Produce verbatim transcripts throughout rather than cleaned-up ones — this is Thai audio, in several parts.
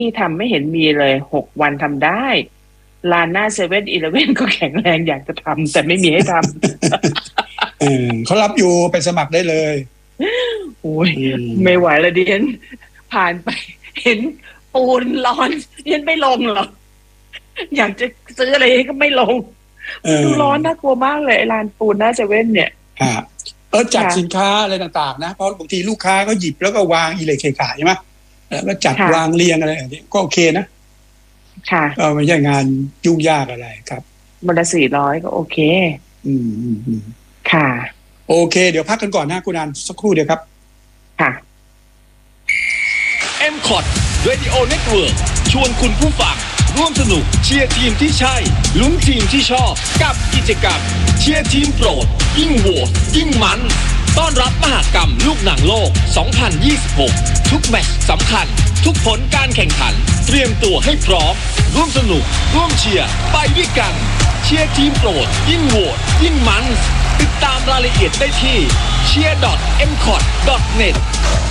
ทำไม่เห็นมีเลยหกวันทำได้ลานหน้าเซเว่นอีเลฟเว่นก็แข็งแรงอยากจะทำแต่ไม่มีให้ทำเออเขารับอยู่ไปสมัครได้เลยโอ้ยไม่ไหวแล้วดิฉันผ่านไปเห็นปูนร้อนดิฉันไม่ลงหรอกอยากจะซื้ออะไรก็ไม่ลงดูร้อนน่ากลัวมากเลยลานปูนหน้าเซเว่นเนี่ยอ่าเออจัดสินค้าอะไรต่างๆนะเพราะบางทีลูกค้าก็หยิบแล้วก็วางอิเล็กเคขายใช่ไหมแล้วก็จัดวางเรียงอะไรอย่างนี้ก็โอเคนะค่ะก็ไม่ใช่งานยุ่งยากอะไรครับวันละสี่ร้อยก็โอเคอืมอืมอืมค่ะโอเคเดี๋ยวพักกันก่อนนะคุณอันสักครู่เดียวครับค่ะเอ็ม คอท Radio Network ชวนคุณผู้ฟังร่วมสนุกเชียร์ทีมที่ใช่ลุ้นทีมที่ชอบกับกิจกรรมเชียร์ทีมโปรดยิ่งโหวตยิ่งมันต้อนรับมหกรรมลูกหนังโลกสองพันยี่สิบหกทุกแมตช์สำคัญทุกผลการแข่งขันเตรียมตัวให้พร้อมร่วมสนุกร่วมเชียร์ไปด้วยกันเชียร์ทีมโปรดยิ่งโหวตยิ่งมันติดตามรายละเอียดได้ที่ เชียร์ ดอท เอ็ม คอท ดอท เน็ต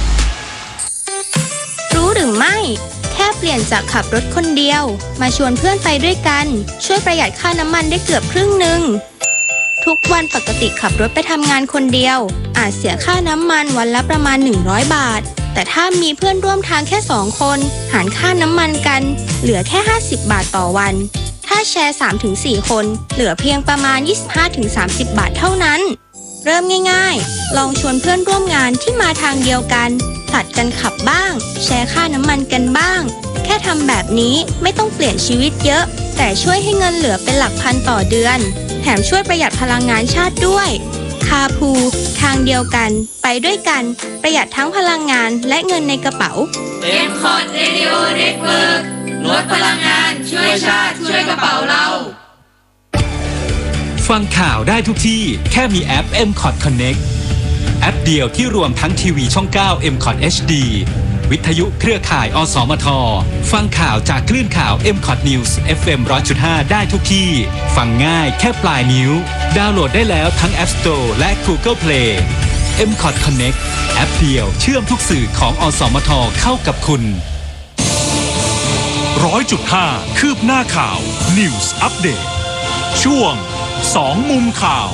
รู้หรือไม่แค่เปลี่ยนจากขับรถคนเดียวมาชวนเพื่อนไปด้วยกันช่วยประหยัดค่าน้ำมันได้เกือบครึ่งหนึ่งทุกวันปกติขับรถไปทำงานคนเดียวอาจเสียค่าน้ำมันวันละประมาณหนึ่งร้อยบาทแต่ถ้ามีเพื่อนร่วมทางแค่สองคนหารค่าน้ำมันกันเหลือแค่ห้าสิบบาทต่อวันถ้าแชร์ สามถึงสี่ คนเหลือเพียงประมาณ ยี่สิบห้าถึงสามสิบ บาทเท่านั้นเริ่มง่ายๆลองชวนเพื่อนร่วมงานที่มาทางเดียวกันผลัดกันขับบ้างแชร์ค่าน้ำมันกันบ้างแค่ทำแบบนี้ไม่ต้องเปลี่ยนชีวิตเยอะแต่ช่วยให้เงินเหลือเป็นหลักพันต่อเดือนแถมช่วยประหยัดพลังงานชาติด้วยคาพูทางเดียวกันไปด้วยกันประหยัดทั้งพลังงานและเงินในกระเป๋าเอ็ม คอท Radio Network ลดพลังงานช่วยชาติช่วยกระเป๋าเราฟังข่าวได้ทุกที่แค่มีแอป เอ็ม คอท Connect แอปเดียวที่รวมทั้งทีวีช่อง เก้า เอ็ม คอท เอช ดี วิทยุเครือข่ายอสมทฟังข่าวจากคลื่นข่าว เอ็ม คอท News เอฟ เอ็ม หนึ่งร้อยจุดห้า ได้ทุกที่ฟังง่ายแค่ปลายนิ้วดาวน์โหลดได้แล้วทั้ง App Store และ Google Play เอ็ม คอท Connect แอปเดียวเชื่อมทุกสื่อของอสมทเข้ากับคุณร้อยจุดห้า คืบหน้าข่าว News Update ช่วงสองมุมข่าว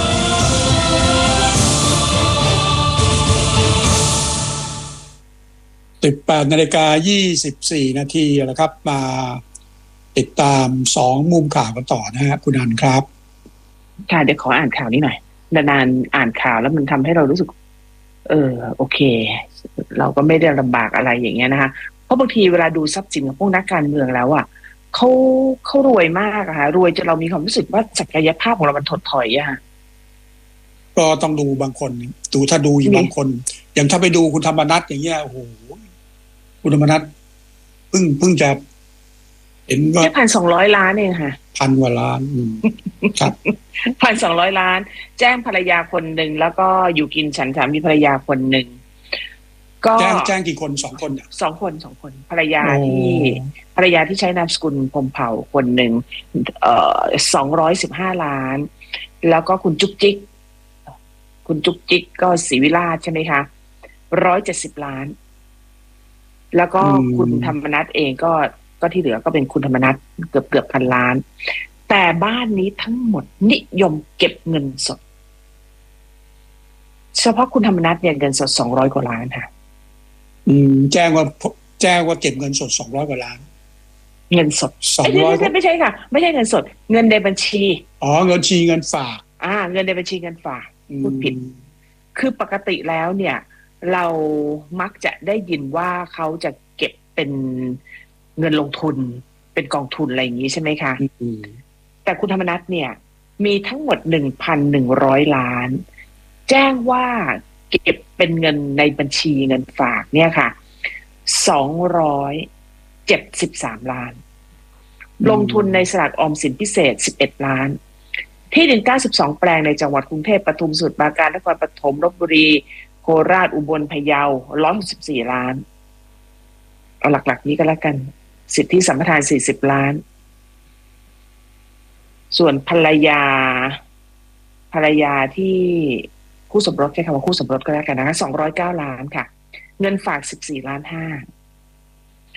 สิบแปดนาฬิกายี่สิบสี่นาทีแล้วครับมาติดตามสองมุมข่าวกันต่อนะฮะคุณอันครับค่ะเดี๋ยวขออ่านข่าวนี้หน่อยนานๆอ่านข่าวแล้วมันทำให้เรารู้สึกเออโอเคเราก็ไม่ได้ลำบากอะไรอย่างเงี้ยนะคะเพราะบางทีเวลาดูทรัพย์สินของพวกนักการเมืองแล้วอ่ะเขาเขารวยมากอะค่ะรวยจนเรามีความรู้สึกว่าศักยภาพของเรามันถดถอยอะค่ะก็ต้องดูบางคนดูถ้าดูอยู่บางคนอย่างถ้าไปดูคุณธรรมนัสอย่างเงี้ยโอ้โหคุณธรรมนัสเพิ่งเพิ่งจะเห็นว่าพันสองร้อยล้านเองค่ะพันกว่าล้านครับพันสองร้อยล้านแจ้งภรรยาคนหนึ่งแล้วก็อยู่กินฉันสามีภรรยาคนหนึ่งก็แจ้งแจ้งกี่คนสองคนสองคนสองคนภรรยาที่ภรรยาที่ใช้นามสกุลพรหมเผ่าคนหนึ่งเอ่อสองร้อยสิบห้าล้านแล้วก็คุณจุ๊กจิ๊กคุณจุ๊กจิ๊กก็ศรีวิราชใช่ไหมคะร้อยเจ็ดสิบล้านแล้วก็คุณธรรมนัสเองก็ก็ที่เหลือก็เป็นคุณธรรมนัสเกือบเกือบพันล้านแต่บ้านนี้ทั้งหมดนิยมเก็บเงินสดเฉพาะคุณธรรมนัสเนี่ยเงินสดสองร้อยกว่าล้านค่ะอืมแจ้งว่าแจ้งว่าเก็บเงินสดสองร้อยกว่าล้านเงินสดสองร้อยไม่ใช่ไม่ใช่ค่ะไม่ใช่เงินสดเงินในบัญชีอ๋อเงินชีเงินฝากอ่าเงินในบัญชีเงินฝากพูดผิดคือปกติแล้วเนี่ยเรามักจะได้ยินว่าเขาจะเก็บเป็นเงินลงทุนเป็นกองทุนอะไรอย่างนี้ใช่ไหมคะแต่คุณธรรมนัสเนี่ยมีทั้งหมด หนึ่งพันหนึ่งร้อย ล้านแจ้งว่าเก็บเป็นเงินในบัญชีเงินฝากเนี่ยค่ะสองร้อยเจ็ดสิบสามล้านลงทุนในสลากออมสินพิเศษสิบเอ็ดล้านที่ดินเก้าสิบสองแปลงในจังหวัดกรุงเทพปทุมสมุทรปราการนครปฐมลพบุรีโคราชอุบลพะเยาหนึ่งร้อยหกสิบสี่ล้านเอาหลักๆนี้ก็แล้วกันสิทธิสัมปทานสี่สิบล้านส่วนภรรยาภรรยาที่คู่สมรสใช้คำว่าคู่สมรสก็แล้วกันนะคะสองร้อยเก้าล้านค่ะเงินฝากสิบสี่ล้านห้า